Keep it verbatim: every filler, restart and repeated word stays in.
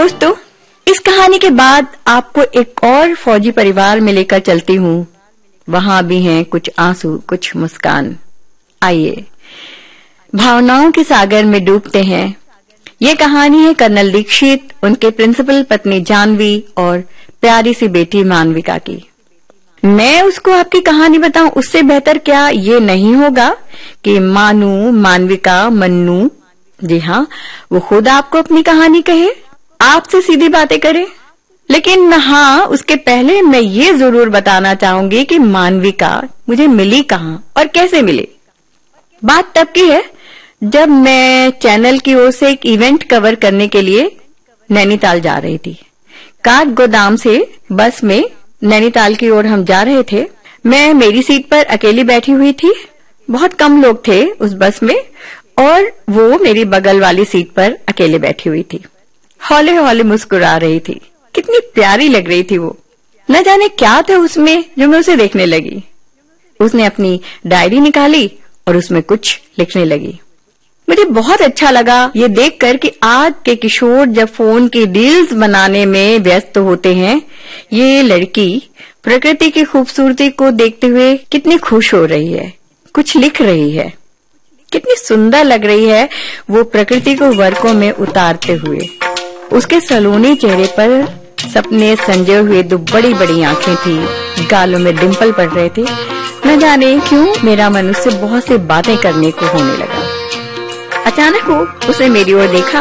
दोस्तों, इस कहानी के बाद आपको एक और फौजी परिवार में लेकर चलती हूँ। वहां भी हैं कुछ आंसू, कुछ मुस्कान। आइए भावनाओं के सागर में डूबते हैं। ये कहानी है कर्नल दीक्षित, उनके प्रिंसिपल पत्नी जानवी और प्यारी सी बेटी मानविका की। मैं उसको आपकी कहानी बताऊं उससे बेहतर क्या ये नहीं होगा कि मानू, मानविका, मन्नू, जी हाँ, वो खुद आपको अपनी कहानी कहे, आपसे सीधी बातें करे। लेकिन हाँ, उसके पहले मैं ये जरूर बताना चाहूंगी कि मानविका मुझे मिली कहाँ और कैसे मिली। बात तब की है जब मैं चैनल की ओर से एक इवेंट कवर करने के लिए नैनीताल जा रही थी। काठ गोदाम से बस में नैनीताल की ओर हम जा रहे थे। मैं मेरी सीट पर अकेली बैठी हुई थी। बहुत कम लोग थे उस बस में और वो मेरी बगल वाली सीट पर अकेले बैठी हुई थी। हौले हौले मुस्कुरा रही थी। कितनी प्यारी लग रही थी वो। न जाने क्या था उसमें जो मैं उसे देखने लगी। उसने अपनी डायरी निकाली और उसमें कुछ लिखने लगी। मुझे बहुत अच्छा लगा ये देखकर कि आज के किशोर जब फोन की रील्स बनाने में व्यस्त होते हैं, ये लड़की प्रकृति की खूबसूरती को देखते हुए कितनी खुश हो रही है, कुछ लिख रही है। कितनी सुंदर लग रही है वो प्रकृति को वर्कों में उतारते हुए। उसके सलोने चेहरे पर सपने संजोए हुए दो बड़ी बड़ी आंखें थी, गालों में डिंपल पड़ रहे थे। न जाने क्यों मेरा मन उससे बहुत सी बातें करने को होने लगा। अचानक वो उसने मेरी ओर देखा